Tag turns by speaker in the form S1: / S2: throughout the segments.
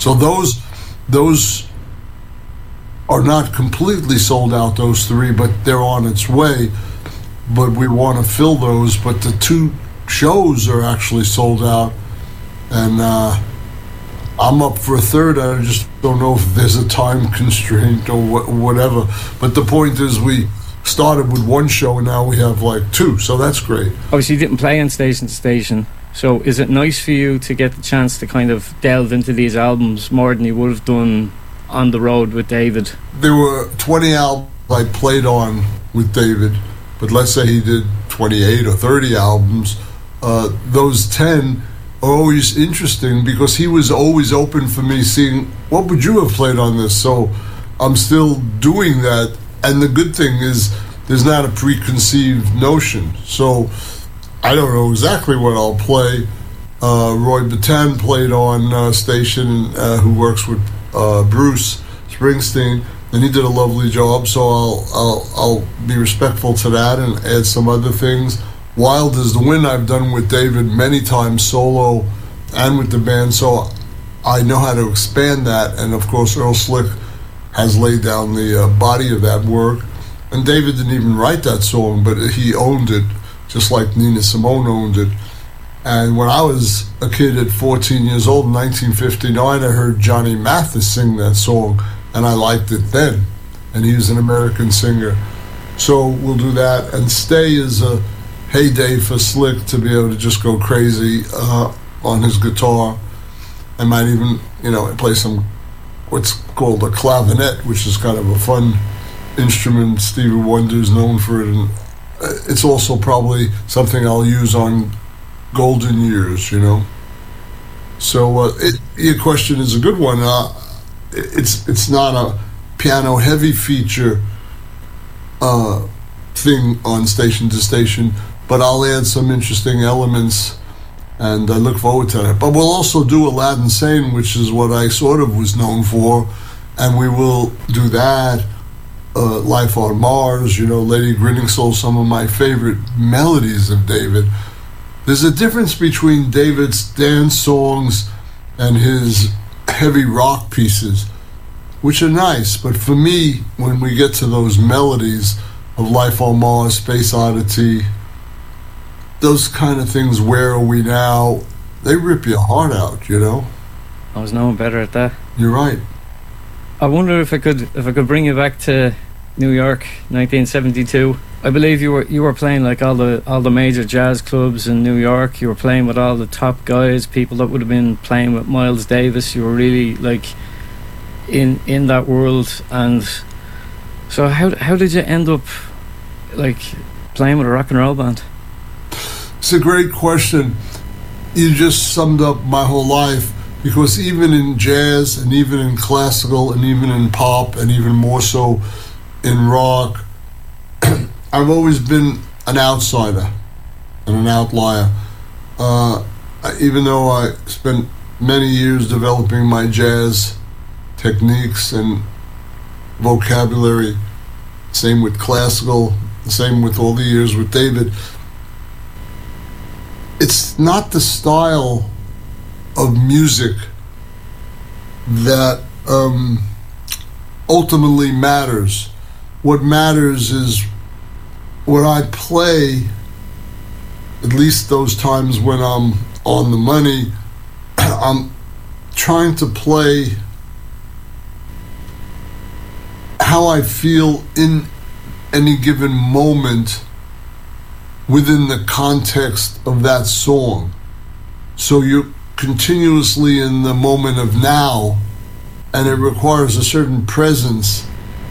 S1: So those are not completely sold out, those three, but they're on its way. But we want to fill those. But the two shows are actually sold out, and I'm up for a third. I just don't know if there's a time constraint or whatever. But the point is, we started with one show and now we have like two, so that's great.
S2: Obviously, you didn't play on Station to Station. So is it nice for you to get the chance to kind of delve into these albums more than you would have done on the road with David?
S1: There were 20 albums I played on with David, but let's say he did 28 or 30 albums. Those 10 are always interesting because he was always open for me seeing, what would you have played on this? So I'm still doing that. And the good thing is there's not a preconceived notion. So I don't know exactly what I'll play. Roy Bittan played on Station, who works with Bruce Springsteen, and he did a lovely job. So I'll be respectful to that and add some other things. Wild is the Wind I've done with David many times solo and with the band, so I know how to expand that. And of course Earl Slick has laid down the body of that work. And David didn't even write that song, but he owned it, just like Nina Simone owned it. And when I was a kid at 14 years old in 1959, I heard Johnny Mathis sing that song, and I liked it then. And he was an American singer. So we'll do that. And Stay is a heyday for Slick to be able to just go crazy on his guitar. I might even, play some what's called a clavinet, which is kind of a fun instrument. Stevie Wonder's known for it, and it's also probably something I'll use on Golden Years, So your question is a good one. It's not a piano heavy feature thing on Station to Station, but I'll add some interesting elements, and I look forward to that. But we'll also do Aladdin Sane, which is what I sort of was known for, and we will do that. Life on Mars, Lady Grinning Soul, some of my favorite melodies of David. There's a difference between David's dance songs and his heavy rock pieces, which are nice, but for me, when we get to those melodies of Life on Mars, Space Oddity, those kind of things, Where Are We Now, they rip your heart out,
S2: I was no better at that.
S1: You're right.
S2: I wonder if I could bring you back to New York, 1972. I believe you were playing like all the major jazz clubs in New York. You were playing with all the top guys, people that would have been playing with Miles Davis. You were really like in that world. And so how did you end up like playing with a rock and roll band?
S1: It's a great question. You just summed up my whole life, because even in jazz and even in classical and even in pop and even more so in rock, I've always been an outsider and an outlier. Even though I spent many years developing my jazz techniques and vocabulary, same with classical, same with all the years with David, it's not the style of music that ultimately matters. What matters is when I play, at least those times when I'm on the money, I'm trying to play how I feel in any given moment within the context of that song. So you're continuously in the moment of now, and it requires a certain presence.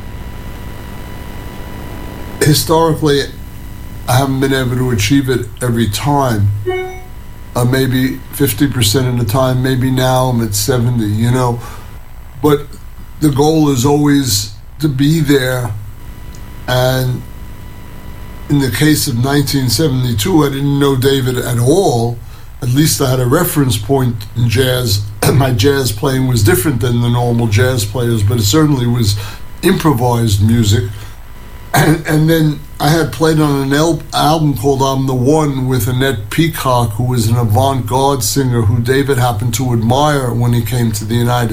S1: Historically, I haven't been able to achieve it every time. Maybe 50% of the time, maybe now I'm at 70, But the goal is always to be there. And in the case of 1972, I didn't know David at all. At least I had a reference point in jazz. My jazz playing was different than the normal jazz players, but it certainly was improvised music. And then I had played on an album called I'm the One with Annette Peacock, who was an avant-garde singer who David happened to admire when he came to the United